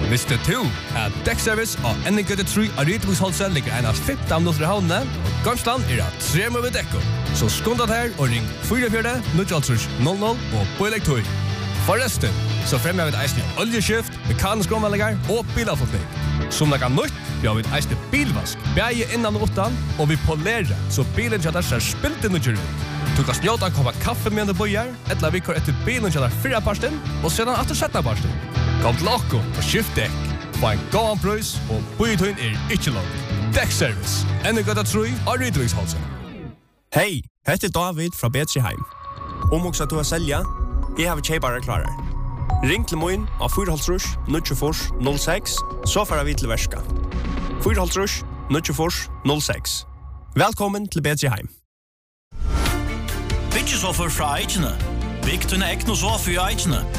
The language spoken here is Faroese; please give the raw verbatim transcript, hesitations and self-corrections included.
Visste du at Dekkservice og N G T tre av Rydviksholset ligger en av femten minutter i havnene, og Gamsland er av tre med dekko. Så skundat her og ring fire fire null null null og pålegg tog. Forresten, så fremmer vi et eisende oljeskift, mekanisk omvallinger og bilavfortning. Som det kan nytt, vi har vi et eisende bilvask, bæge innan og utan, og vi polerer, så bilen kjadar ser spilt inn og kjør ut. Du kan snjåta koppa kaffe med en bøyer, etla vi kår etter bilen kjadar fyrre parsten, og sedan atter setta parsten. Kom til okko og skift dekk. Få en gåan prøys, og bøytøyen er ikke lov. Dekkservice, N G T tre av Rydviksholset. Hei, hette er David fra Betriheim. Om også at du har selja, jeg har kjeipare klarer. Ring til moin av fire null null null seks, så får vi til verska. fire null null null null seks. Velkommen til Betriheim. Byggesoffer fra Eichene. Bygg tunne ekno sofa i Eichene.